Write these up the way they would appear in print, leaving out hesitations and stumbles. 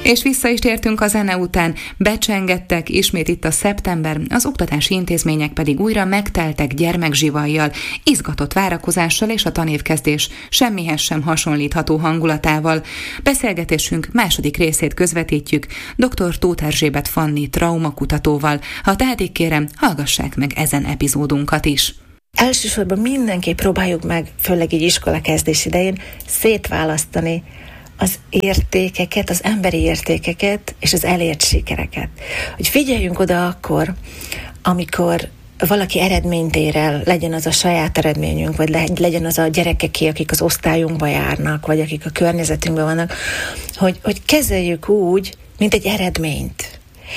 És vissza is tértünk a zene után, becsengettek, ismét itt a szeptember, az oktatási intézmények pedig újra megteltek gyermekzsivajjal, izgatott várakozással és a tanévkezdés semmihez sem hasonlítható hangulatával. Beszélgetésünk második részét közvetítjük dr. Tóth Erzsébet Fanni traumakutatóval. Ha tehetik, kérem, hallgassák meg ezen epizódunkat is. Elsősorban mindenképp próbáljuk meg, főleg így iskolakezdés idején, szétválasztani az értékeket, az emberi értékeket és az elért sikereket. Hogy figyeljünk oda akkor, amikor valaki eredményt ér el, legyen az a saját eredményünk, vagy legyen az a gyerekeké, akik az osztályunkba járnak, vagy akik a környezetünkben vannak, hogy kezeljük úgy, mint egy eredményt.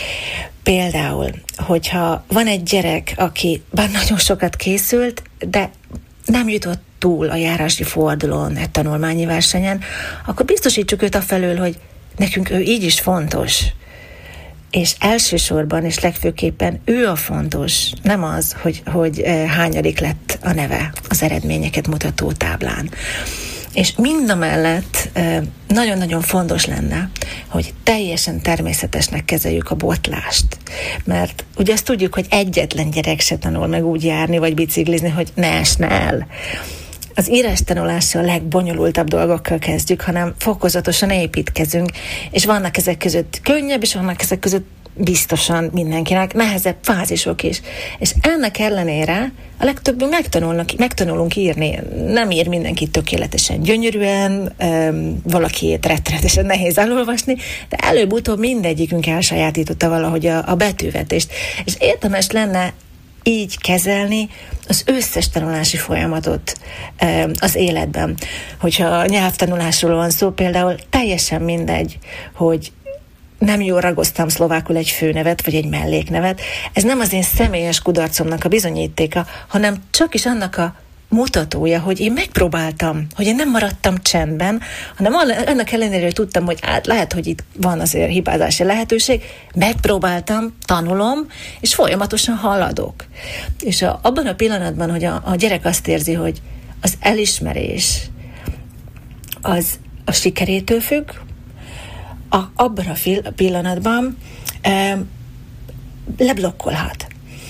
Például, hogyha van egy gyerek, aki bár nagyon sokat készült, de nem jutott túl a járási fordulón, egy tanulmányi versenyen, akkor biztosítsuk őt afelől, hogy nekünk ő így is fontos. És elsősorban és legfőképpen ő a fontos, nem az, hogy hányadik lett a neve az eredményeket mutató táblán. És mindamellett nagyon-nagyon fontos lenne, hogy teljesen természetesnek kezeljük a botlást. Mert ugye azt tudjuk, hogy egyetlen gyerek se tanul meg úgy járni, vagy biciklizni, hogy ne esne el. Az írástanulással a legbonyolultabb dolgokkal kezdjük, hanem fokozatosan építkezünk, és vannak ezek között könnyebb, és vannak ezek között biztosan mindenkinek nehezebb fázisok is. És ennek ellenére a legtöbbünk megtanulunk írni. Nem ír mindenki tökéletesen gyönyörűen, valakiét rettenetesen nehéz elolvasni, de előbb-utóbb mindegyikünk elsajátította valahogy a betűvetést. És érdemes lenne így kezelni az összes tanulási folyamatot az életben. Hogyha a nyelvtanulásról van szó, például teljesen mindegy, hogy nem jól ragoztam szlovákul egy főnevet, vagy egy melléknevet. Ez nem az én személyes kudarcomnak a bizonyítéka, hanem csak is annak a mutatója, hogy én megpróbáltam, hogy én nem maradtam csendben, hanem annak ellenére, hogy tudtam, hogy lehet, hogy itt van azért hibázási lehetőség, megpróbáltam, tanulom, és folyamatosan haladok. És abban a pillanatban, hogy a gyerek azt érzi, hogy az elismerés az a sikerétől függ, abban a pillanatban leblokkolhat.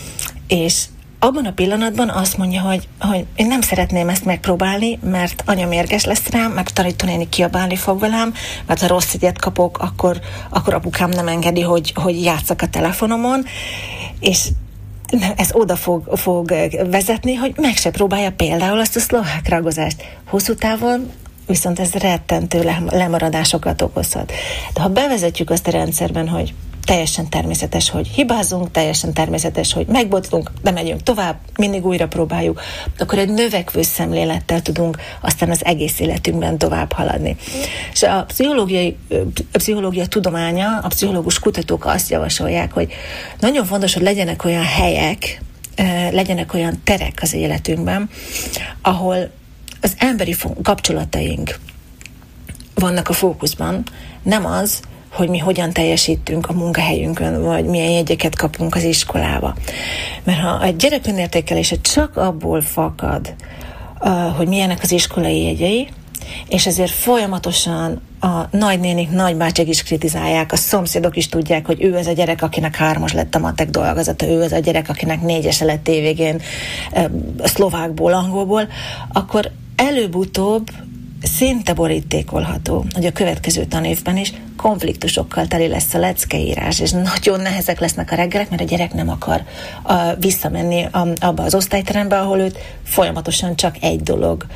És abban a pillanatban azt mondja, hogy én nem szeretném ezt megpróbálni, mert anya mérges lesz rám, meg tanítónéni kiabálni fog velem, mert ha rossz jegyet kapok, akkor apukám nem engedi, hogy játsszak a telefonomon, és ez oda fog vezetni, hogy meg se próbálja például azt a szlovák ragozást. Hosszú távon viszont ez rettentő lemaradásokat okozhat. De ha bevezetjük azt a rendszerben, hogy teljesen természetes, hogy hibázunk, teljesen természetes, hogy megbotlunk, de megyünk tovább, mindig újra próbáljuk, akkor egy növekvő szemlélettel tudunk aztán az egész életünkben tovább haladni. És a pszichológia tudománya, a pszichológus kutatók azt javasolják, hogy nagyon fontos, hogy legyenek olyan helyek, legyenek olyan terek az életünkben, ahol az emberi kapcsolataink vannak a fókuszban, nem az, hogy mi hogyan teljesítünk a munkahelyünkön, vagy milyen jegyeket kapunk az iskolába. Mert ha a gyerek önértékelése csak abból fakad, hogy milyenek az iskolai jegyei, és ezért folyamatosan a nagynénik, nagybácsik is kritizálják, a szomszédok is tudják, hogy ő az a gyerek, akinek 3-as lett a matek dolgozata, ő az a gyerek, akinek 4-es lett évvégén szlovákból, angolból, akkor előbb-utóbb szinte borítékolható, hogy a következő tanévben is konfliktusokkal teli lesz a leckeírás, és nagyon nehezek lesznek a reggelek, mert a gyerek nem akar visszamenni abba az osztályterembe, ahol őt folyamatosan csak egy dolog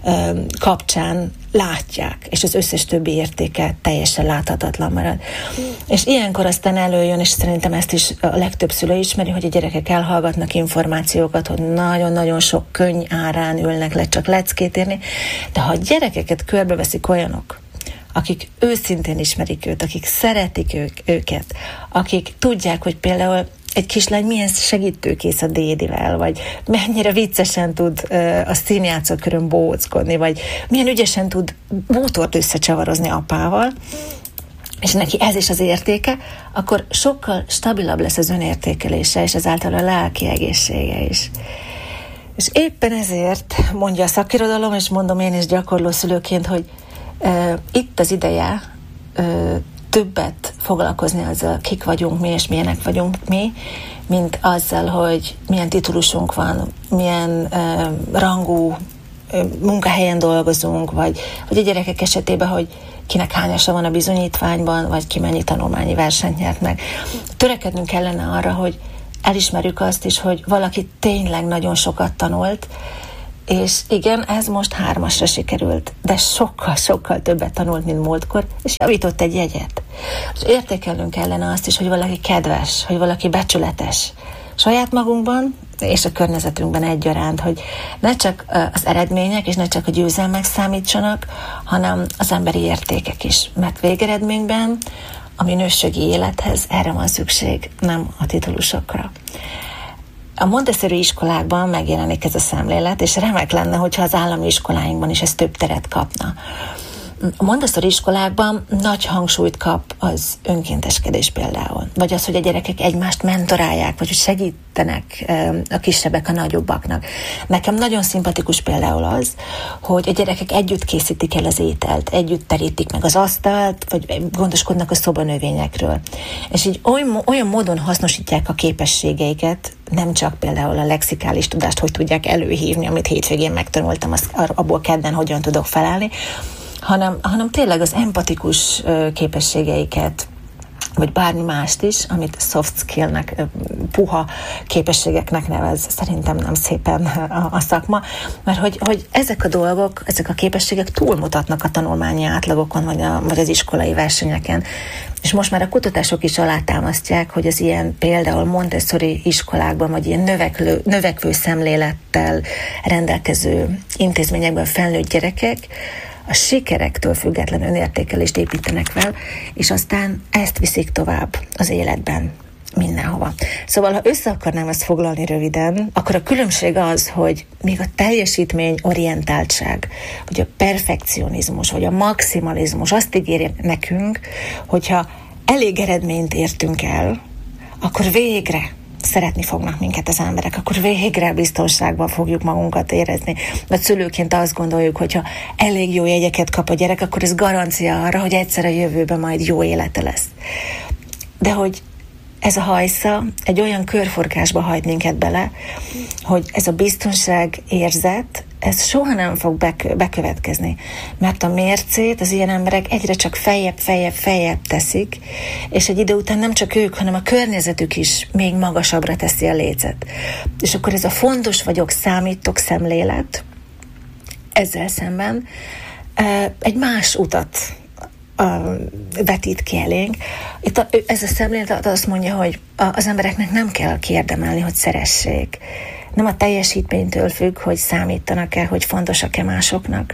kapcsán látják, és az összes többi értéke teljesen láthatatlan marad. És ilyenkor aztán előjön, és szerintem ezt is a legtöbb szülő ismeri, hogy a gyerekek elhallgatnak információkat, hogy nagyon-nagyon sok könny árán ülnek le csak leckét írni, de ha a gyerekeket körbeveszik olyanok, akik őszintén ismerik őt, akik szeretik őket, akik tudják, hogy például egy kislány milyen segítőkész a dédivel, vagy mennyire viccesen tud a színjátszókörön bóckodni, vagy milyen ügyesen tud bútort összecsavarozni apával, és neki ez is az értéke, akkor sokkal stabilabb lesz az önértékelése, és ezáltal a lelki egészsége is. És éppen ezért mondja a szakirodalom, és mondom én is gyakorló szülőként, hogy itt az ideje többet foglalkozni azzal, kik vagyunk mi, és milyenek vagyunk mi, mint azzal, hogy milyen titulusunk van, milyen rangú munkahelyen dolgozunk, vagy a gyerekek esetében, hogy kinek hányasa van a bizonyítványban, vagy ki mennyi tanulmányi versenyt nyert meg. Törekednünk kellene arra, hogy elismerjük azt is, hogy valaki tényleg nagyon sokat tanult, és igen, ez most 3-asra sikerült, de sokkal többet tanult, mint múltkor, és javított egy jegyet. És értékelnünk kellene azt is, hogy valaki kedves, hogy valaki becsületes saját magunkban, és a környezetünkben egyaránt, hogy ne csak az eredmények, és ne csak a győzelmek számítsanak, hanem az emberi értékek is. Mert végeredményben a minőségi élethez erre van szükség, nem a titulusokra. A Montessori iskolákban megjelenik ez a szemlélet, és remek lenne, hogyha az állami iskoláinkban is ez több teret kapna. A Montessori iskolákban nagy hangsúlyt kap az önkénteskedés például, vagy az, hogy a gyerekek egymást mentorálják, vagy hogy segítenek a kisebbek a nagyobbaknak. Nekem nagyon szimpatikus például az, hogy a gyerekek együtt készítik el az ételt, együtt terítik meg az asztalt, vagy gondoskodnak a szobanövényekről. És így olyan módon hasznosítják a képességeiket, nem csak például a lexikális tudást, hogy tudják előhívni, amit hétvégén megtanultam, abból kedden hogyan tudok felállni, hanem tényleg az empatikus képességeiket, vagy bármi mást is, amit soft skillnek, puha képességeknek nevez, szerintem nem szépen a szakma, mert hogy ezek a dolgok, ezek a képességek túlmutatnak a tanulmányi átlagokon, vagy az iskolai versenyeken. És most már a kutatások is alátámasztják, hogy az ilyen például Montessori iskolákban, vagy ilyen növekvő szemlélettel rendelkező intézményekben felnőtt gyerekek a sikerektől független önértékelést építenek fel, és aztán ezt viszik tovább az életben mindenhova. Szóval, ha össze akarnám ezt foglalni röviden, akkor a különbség az, hogy még a teljesítményorientáltság, vagy a perfekcionizmus, vagy a maximalizmus azt ígéri nekünk, hogyha elég eredményt értünk el, akkor végre szeretni fognak minket az emberek, akkor végre biztonságban fogjuk magunkat érezni. Mert szülőként azt gondoljuk, hogyha elég jó jegyeket kap a gyerek, akkor ez garancia arra, hogy egyszer a jövőben majd jó élete lesz. De hogy ez a hajsza egy olyan körforgásba hajt minket bele, hogy ez a biztonság érzet, ez soha nem fog bekövetkezni. Mert a mércét az ilyen emberek egyre csak feljebb teszik, és egy idő után nem csak ők, hanem a környezetük is még magasabbra teszi a lécet. És akkor ez a fontos vagyok, számítok szemlélet, ezzel szemben egy más utat vetít ki elénk. Ez a szemlélet azt mondja, hogy az embereknek nem kell kiérdemelni, hogy szeressék. Nem a teljesítménytől függ, hogy számítanak-e, hogy fontosak-e másoknak.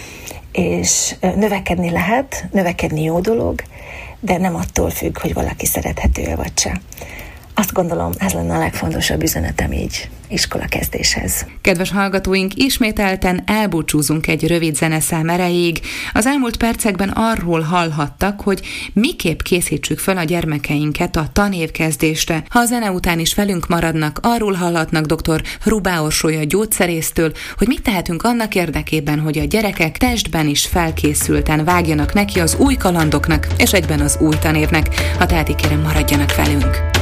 És növekedni lehet, növekedni jó dolog, de nem attól függ, hogy valaki szerethető vagy se. Azt gondolom, ez lenne a legfontosabb üzenetem így iskolakezdéshez. Kedves hallgatóink, ismételten elbúcsúzunk egy rövid zeneszám erejéig. Az elmúlt percekben arról hallhattak, hogy miképp készítsük fel a gyermekeinket a tanévkezdésre. Ha a zene után is velünk maradnak, arról hallhatnak dr. Hrubá Orsolya gyógyszerésztől, hogy mit tehetünk annak érdekében, hogy a gyerekek testben is felkészülten vágjanak neki az új kalandoknak, és egyben az új tanévnek. Ha tehetik, kérem, maradjanak velünk.